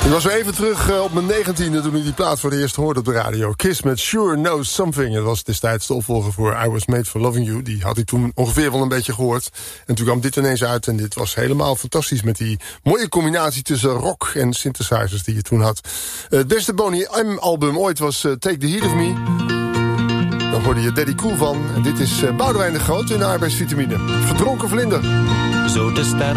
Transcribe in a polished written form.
Ik was weer even terug op mijn 19e toen ik die plaat voor de eerst hoorde op de radio. Kiss met Sure Knows Something. Het was destijds de opvolger voor I Was Made For Loving You. Die had ik toen ongeveer wel een beetje gehoord. En toen kwam dit ineens uit en dit was helemaal fantastisch... met die mooie combinatie tussen rock en synthesizers die je toen had. Het beste Boney M-album ooit was Take the Heat of Me. Dan hoorde je Daddy Cool van. En dit is Boudewijn de Groot in de arbeidsvitamine. Verdronken vlinder. Zo te sterven.